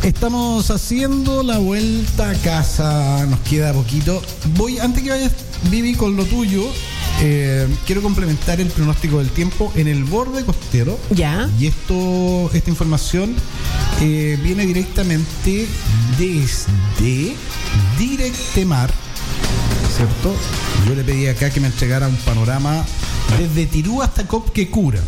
Estamos haciendo la vuelta a casa, nos queda poquito. Antes que vayas, Vivi, con lo tuyo, quiero complementar el pronóstico del tiempo en el borde costero. Ya. Y esta información viene directamente desde Directemar, ¿cierto? Yo le pedí acá que me entregara un panorama desde Tirú hasta Copquecura.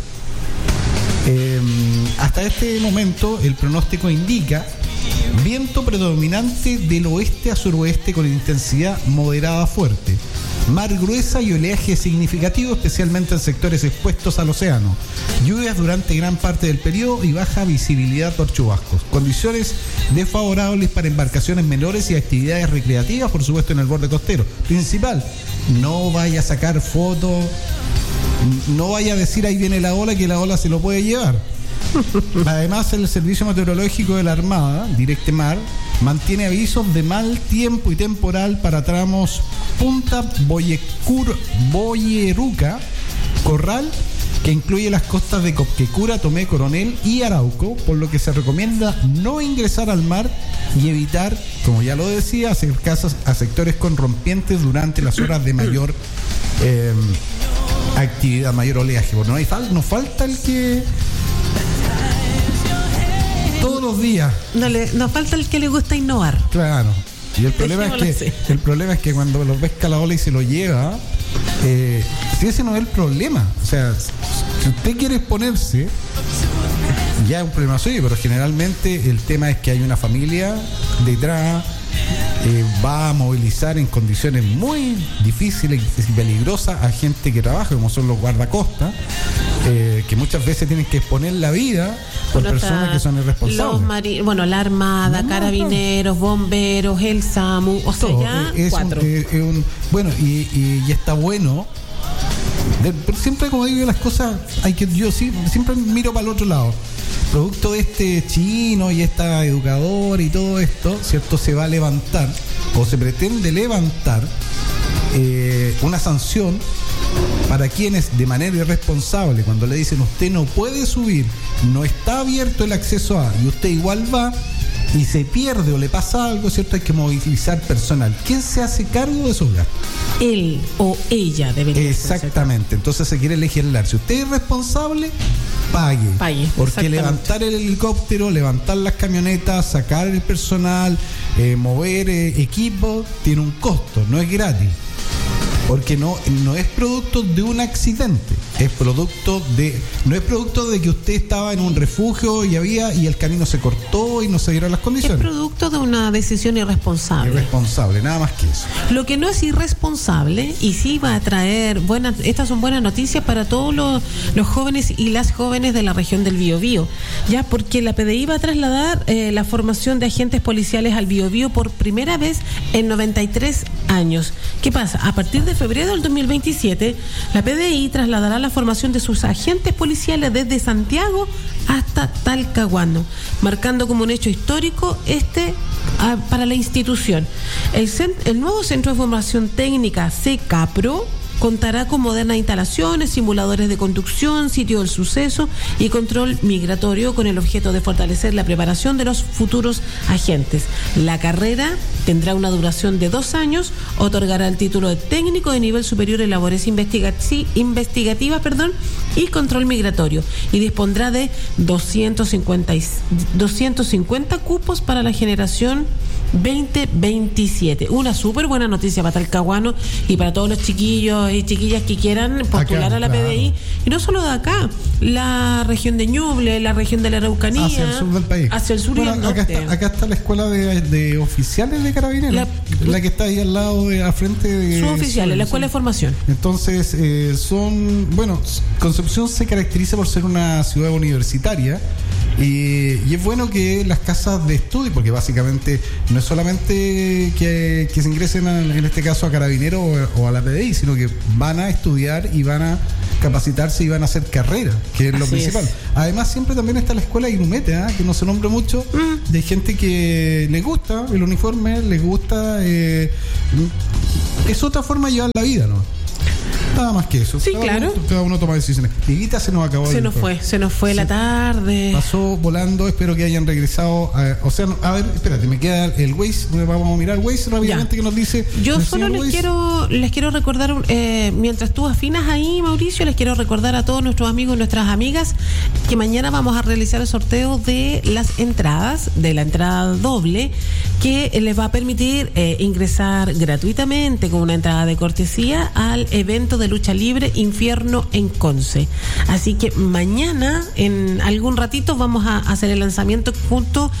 Hasta este momento el pronóstico indica viento predominante del oeste a suroeste con intensidad moderada a fuerte, mar gruesa y oleaje significativo, especialmente en sectores expuestos al océano, lluvias durante gran parte del periodo y baja visibilidad por chubascos, condiciones desfavorables para embarcaciones menores y actividades recreativas, por supuesto en el borde costero. Principal, no vaya a sacar fotos, no vaya a decir ahí viene la ola, que la ola se lo puede llevar. Además, el Servicio Meteorológico de la Armada, Directemar, mantiene avisos de mal tiempo y temporal para tramos Punta Boyeruca, Corral, que incluye las costas de Copquecura, Tomé, Coronel y Arauco, por lo que se recomienda no ingresar al mar y evitar, como ya lo decía, acercarse a sectores con rompientes durante las horas de mayor actividad, mayor oleaje. Bueno, nos falta el que todos los días. Nos falta el que le gusta innovar. Claro. Y el problema es que cuando lo pesca la ola y se lo lleva, si ese no es el problema. O sea, si usted quiere exponerse, ya es un problema suyo, pero generalmente el tema es que hay una familia detrás, va a movilizar en condiciones muy difíciles y peligrosas a gente que trabaja, como son los guardacostas, que muchas veces tienen que exponer la vida por personas que son irresponsables. La Armada, Carabineros, Bomberos, el SAMU, o sea, ya cuatro. Y está bueno. Siempre, como digo, las cosas yo siempre miro para el otro lado. Producto de este chino y esta educadora y todo esto, ¿cierto? Se va a levantar, o se pretende levantar, una sanción para quienes de manera irresponsable, cuando le dicen usted no puede subir, no está abierto el acceso a, y usted igual va y se pierde o le pasa algo, ¿cierto? Hay que movilizar personal. ¿Quién se hace cargo de esos gastos? Él o ella debería. Exactamente. Entonces se quiere legislar. Si usted es responsable, pague. Porque levantar el helicóptero, levantar las camionetas, sacar el personal, mover equipo, tiene un costo, no es gratis. Porque no es producto de un accidente, no es producto de que usted estaba en un refugio y el camino se cortó y no se dieron las condiciones. Es producto de una decisión irresponsable. Irresponsable, nada más que eso. Lo que no es irresponsable, y sí va a traer estas son buenas noticias para todos los jóvenes y las jóvenes de la región del Biobío, ya, porque la PDI va a trasladar la formación de agentes policiales al Biobío por primera vez en 93 años. ¿Qué pasa? A partir de febrero del 2027, la PDI trasladará la formación de sus agentes policiales desde Santiago hasta Talcahuano, marcando como un hecho histórico para la institución. El nuevo Centro de Formación Técnica CECAPRO contará con modernas instalaciones, simuladores de conducción, sitio del suceso y control migratorio, con el objeto de fortalecer la preparación de los futuros agentes. La carrera tendrá una duración de 2 años, otorgará el título de técnico de nivel superior en labores investigativas y control migratorio, y dispondrá de 250 cupos para la generación 2027. Una súper buena noticia para Talcahuano y para todos los chiquillos y chiquillas que quieran postular acá, a la PDI. Y no solo de acá, la región de Ñuble, la región de la Araucanía, hacia el sur del país. Hacia el sur y el norte. Acá está la escuela de oficiales de Carabineros, la que está ahí al lado, al frente de suboficiales, la escuela de formación. Entonces, Concepción se caracteriza por ser una ciudad universitaria. Y es bueno que las casas de estudio, porque básicamente no es solamente que se ingresen en este caso a Carabineros o a la PDI, sino que van a estudiar y van a capacitarse y van a hacer carrera, que es lo principal. Además, siempre también está la escuela Inumete, que no se nombra mucho, de gente que les gusta el uniforme, les gusta, es otra forma de llevar la vida, ¿no? Nada más que eso. Sí, claro. Cada uno toma decisiones. Miguita, se nos acabó. Se nos fue la tarde. Pasó volando, espero que hayan regresado. A ver, espérate, me queda el Waze. Vamos a mirar Waze rápidamente que nos dice. Yo solo les quiero recordar, mientras tú afinas ahí, Mauricio, les quiero recordar a todos nuestros amigos y nuestras amigas que mañana vamos a realizar el sorteo de las entradas, de la entrada doble, que les va a permitir ingresar gratuitamente con una entrada de cortesía al evento de lucha libre Infierno en Conce. Así que mañana, en algún ratito, vamos a hacer el lanzamiento junto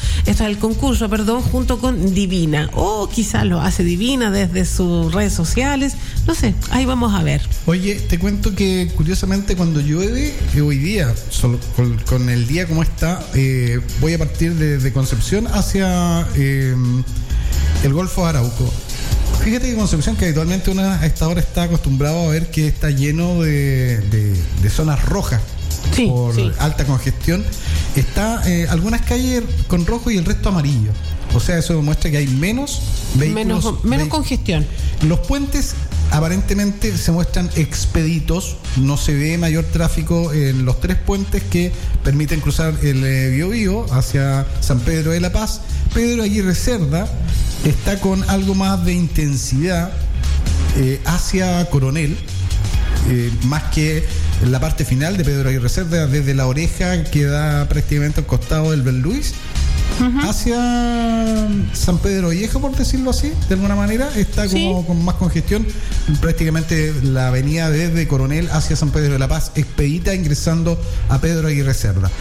con Divina, o quizás lo hace Divina desde sus redes sociales, no sé, ahí vamos a ver. Oye, te cuento que curiosamente cuando llueve, hoy día, con el día como está, voy a partir de Concepción hacia el Golfo de Arauco. Fíjate que Concepción, que habitualmente uno a esta hora está acostumbrado a ver que está lleno de zonas rojas por alta congestión, está algunas calles con rojo y el resto amarillo. O sea, eso demuestra que hay menos vehículos. Menos congestión. Los puentes aparentemente se muestran expeditos, no se ve mayor tráfico en los 3 puentes que permiten cruzar el Biobío hacia San Pedro de la Paz. Pedro Aguirre Cerda está con algo más de intensidad hacia Coronel, más que en la parte final de Pedro Aguirre Cerda, desde la oreja que da prácticamente al costado del Bel Luis, hacia San Pedro Viejo, por decirlo así, de alguna manera, está como con más congestión. Prácticamente la avenida desde Coronel hacia San Pedro de la Paz, expedita ingresando a Pedro Aguirre Cerda.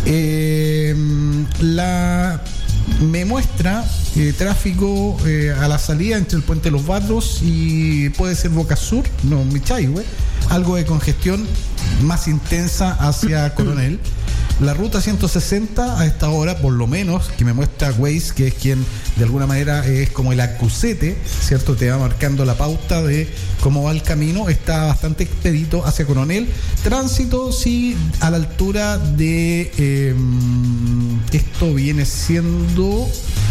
Me muestra tráfico a la salida entre el puente de los Barros y puede ser Boca Sur, Michayhue, algo de congestión más intensa hacia Coronel. La ruta 160 a esta hora, por lo menos, que me muestra Waze, que es quien de alguna manera es como el acusete, ¿cierto? Te va marcando la pauta de cómo va el camino, está bastante expedito hacia Coronel. Tránsito, sí, a la altura de esto viene siendo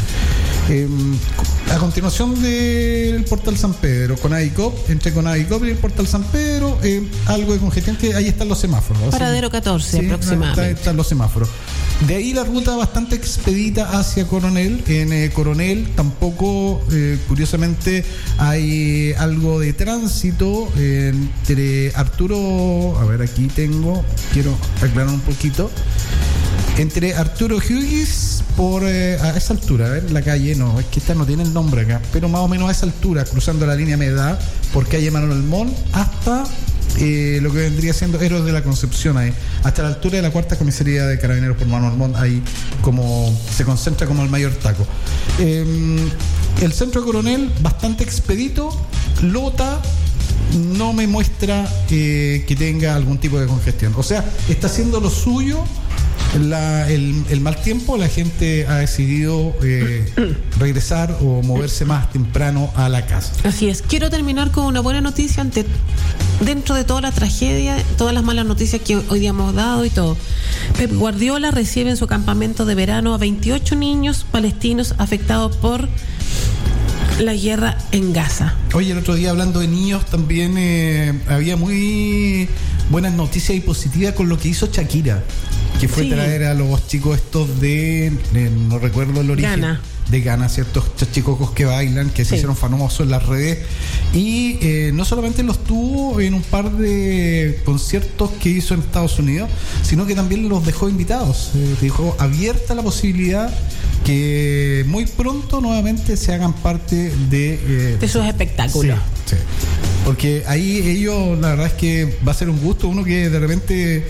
a continuación del Portal San Pedro, Conadicop, entre Conadicop y el Portal San Pedro, algo de congestión, que ahí están los semáforos. Paradero 14 aproximadamente. Están los semáforos. De ahí la ruta bastante expedita hacia Coronel. En Coronel tampoco, curiosamente, hay algo de tránsito entre Arturo, a ver, aquí quiero aclarar un poquito. Entre Arturo Hughes a esa altura, a ver, la calle, es que esta no tiene el nombre acá, pero más o menos a esa altura, cruzando la línea Medá, por calle Manuel Montt, hasta lo que vendría siendo Héroes de la Concepción, ahí, hasta la altura de la 4ª comisaría de Carabineros por Manuel Montt, ahí como se concentra como el mayor taco. El centro de Coronel, bastante expedito. Lota no me muestra que tenga algún tipo de congestión, o sea, está haciendo lo suyo. El mal tiempo, la gente ha decidido regresar o moverse más temprano a la casa. Así es. Quiero terminar con una buena noticia dentro de toda la tragedia, todas las malas noticias que hoy día hemos dado y todo. Pep Guardiola recibe en su campamento de verano a 28 niños palestinos afectados por la guerra en Gaza. Oye, el otro día, hablando de niños, también había muy buenas noticias y positivas con lo que hizo Shakira, que fue traer a los chicos estos no recuerdo el origen, de Ghana, ciertos chachicocos que bailan, que se hicieron famosos en las redes, y no solamente los tuvo en un par de conciertos que hizo en Estados Unidos, sino que también los dejó invitados, dejó abierta la posibilidad que muy pronto nuevamente se hagan parte de sus espectáculos. Sí. Porque ahí ellos, la verdad es que va a ser un gusto, uno que de repente,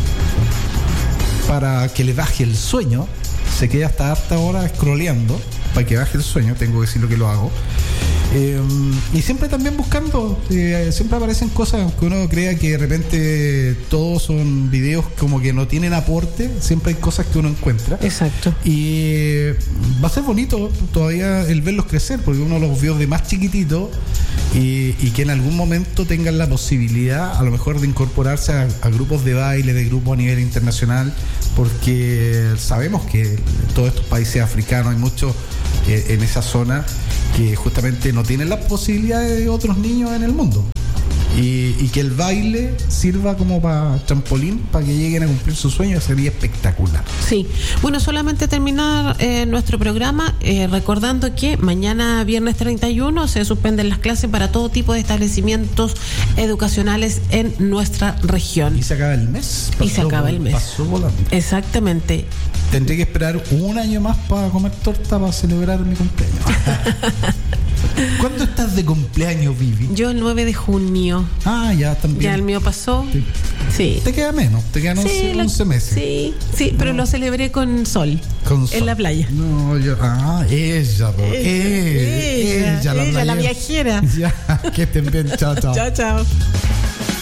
para que le baje el sueño, se queda hasta harta hora scrolleando, para que baje el sueño, tengo que decir lo que lo hago. Y siempre también buscando, siempre aparecen cosas, aunque uno crea que de repente todos son videos como que no tienen aporte, siempre hay cosas que uno encuentra. Exacto. Y va a ser bonito todavía el verlos crecer, porque uno los vio de más chiquitito y que en algún momento tengan la posibilidad a lo mejor de incorporarse a grupos de baile, de grupos a nivel internacional, porque sabemos que en todos estos países africanos hay muchos en esa zona que justamente no tienen las posibilidades de otros niños en el mundo. Y que el baile sirva como para trampolín para que lleguen a cumplir sus sueños, sería espectacular. Sí, bueno, solamente terminar nuestro programa recordando que mañana viernes 31 se suspenden las clases para todo tipo de establecimientos educacionales en nuestra región. Y se acaba el mes. Pasó volando. Exactamente. Tendré que esperar un año más para comer torta para celebrar mi cumpleaños. ¿Cuándo estás de cumpleaños, Vivi? Yo el 9 de junio. Ah, ya también. Ya el mío pasó. Sí. Te queda menos, te quedan 11 meses. Sí, pero lo celebré con sol. En la playa. No, yo. Ella, la viajera. Ya, que estén bien. Chao, chao. Chao, chao.